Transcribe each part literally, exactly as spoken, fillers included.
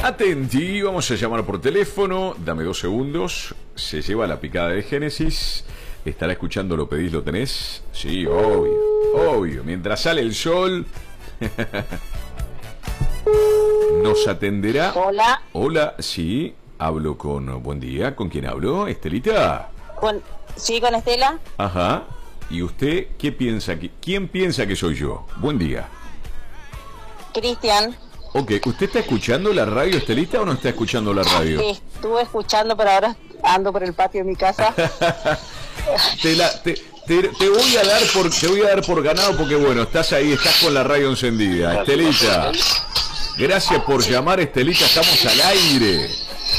Atenti, vamos a llamar por teléfono. Dame dos segundos. Se lleva la picada de Génesis. ¿Estará escuchando Lo Pedís, Lo Tenés? Sí, obvio, obvio. Mientras sale el sol. Nos atenderá. Hola. Hola, sí. Hablo con... Buen día. ¿Con quién hablo? ¿Estelita? Con... Sí, con Estela. Ajá. ¿Y usted qué piensa que... ¿Quién piensa que soy yo? Buen día. Cristian. Ok, ¿usted está escuchando la radio, Estelita, o no está escuchando la radio? Estuve escuchando, pero ahora ando por el patio de mi casa. te, la, te, te, te voy a dar por te voy a dar por ganado porque bueno, estás ahí, estás con la radio encendida. Estelita, gracias por llamar, Estelita, estamos al aire.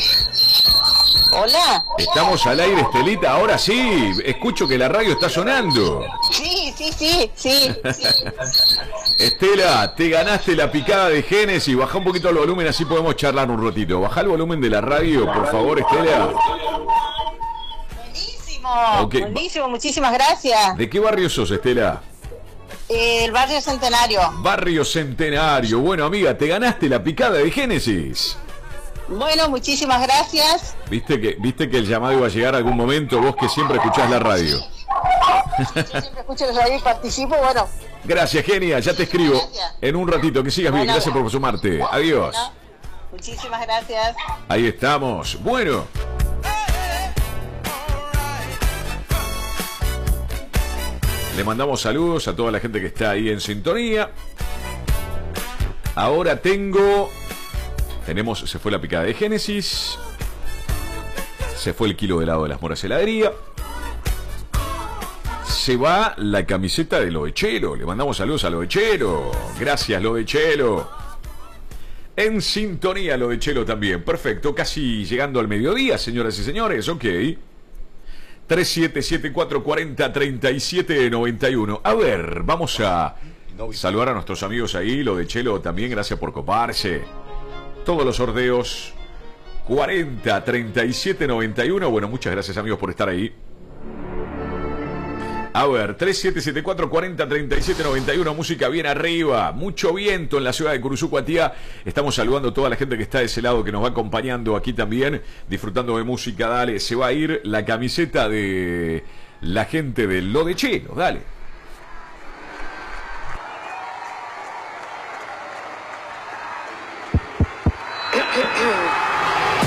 Hola. Estamos al aire, Estelita, ahora sí, escucho que la radio está sonando. Sí, sí, sí, sí, sí. Estela, te ganaste la picada de Génesis. Baja un poquito el volumen, así podemos charlar un ratito. Baja el volumen de la radio, por favor, Estela. Buenísimo, Okay. buenísimo, muchísimas gracias. ¿De qué barrio sos, Estela? Eh, el barrio Centenario. Barrio Centenario. Bueno, amiga, te ganaste la picada de Génesis. Bueno, muchísimas gracias. ¿Viste que, viste que el llamado iba a llegar a algún momento, vos que siempre escuchás la radio? Yo siempre escucho la radio y participo, bueno. Gracias, genia, ya te escribo. Gracias. En un ratito, que sigas bien, Bueno, gracias por sumarte. Adiós. Bueno, muchísimas gracias. Ahí estamos. Bueno. Le mandamos saludos a toda la gente que está ahí en sintonía. Ahora tengo... Tenemos, se fue la picada de Génesis. Se fue el kilo de helado de las Moras Heladería. Se va la camiseta de Lovechero. Le mandamos saludos a Lovechero. Gracias, Lovechero. En sintonía, Lovechero también. Perfecto, casi llegando al mediodía, señoras y señores. Ok. tres siete siete cuatro cuatro cero tres siete nueve uno. A ver, vamos a saludar a nuestros amigos ahí. Lovechero también, gracias por coparse. Todos los sorteos cuarenta treinta y siete noventa y uno. Bueno, muchas gracias, amigos, por estar ahí. A ver, tres siete siete cuatro cuatro cero tres siete nueve uno, música bien arriba, mucho viento en la ciudad de Curuzucuatía. Estamos saludando a toda la gente que está de ese lado, que nos va acompañando aquí también, disfrutando de música. Dale, se va a ir la camiseta de la gente de Lovechero, dale.